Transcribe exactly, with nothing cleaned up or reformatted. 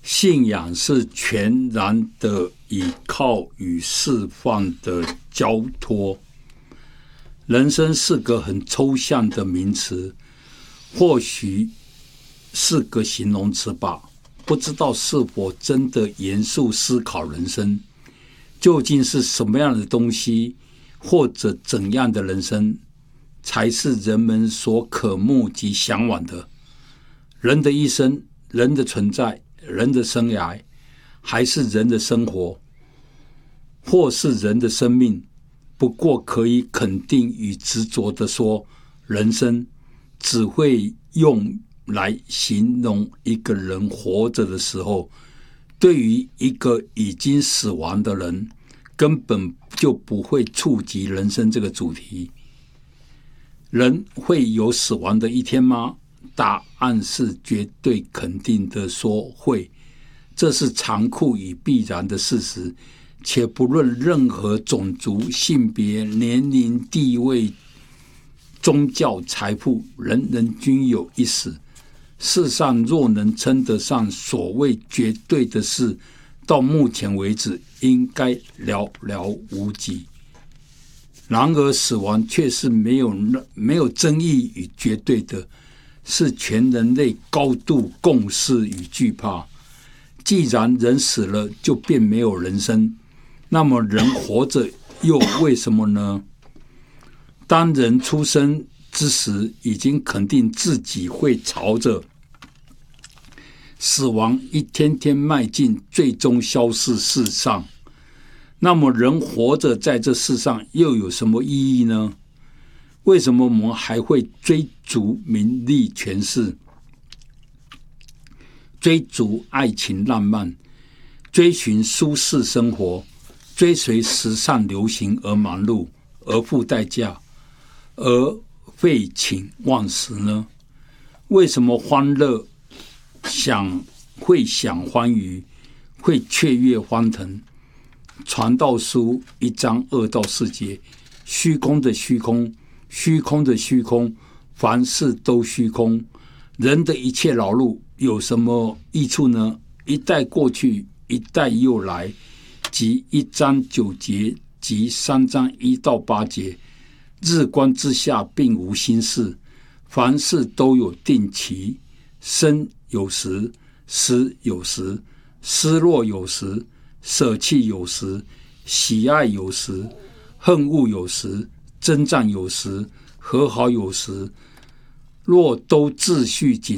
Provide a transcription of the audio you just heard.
信仰是全然的倚靠与释放的交托。人生是个很抽象的名词，或许是个形容词吧，不知道是否真的严肃思考人生，究竟是什么样的东西，或者怎样的人生，才是人们所渴慕及向往的。人的一生，人的存在，人的生涯，还是人的生活，或是人的生命，不过可以肯定与执着地说，人生只会用来形容一个人活着的时候，对于一个已经死亡的人，根本就不会触及人生这个主题。人会有死亡的一天吗？答案是绝对肯定的说会，这是残酷与必然的事实，且不论任何种族、性别、年龄、地位、宗教、财富，人人均有一死。世上若能称得上所谓绝对的事，到目前为止应该寥寥无几。然而死亡却是没有没有争议与绝对的，是全人类高度共识与惧怕。既然人死了就便没有人生，那么人活着又为什么呢？当人出生之时，已经肯定自己会朝着死亡一天天迈进，最终消逝世上。那么人活着在这世上又有什么意义呢？为什么我们还会追逐名利权势，追逐爱情浪漫，追寻舒适生活，追随时尚流行而忙碌，而付代价，而废寝忘食呢？为什么欢乐想会想欢愉，会雀跃欢腾？传道书一章二到四节，虚空的虚空，虚空的虚空，凡事都虚空。人的一切劳碌有什么益处呢？一代过去，一代又来。即一章九节及三章一到八节，日光之下并无新事，凡事都有定期，生有时，死有时，失落有时，舍弃有时，喜爱有时，恨恶有时，征战有时，和好有时。若都秩序紧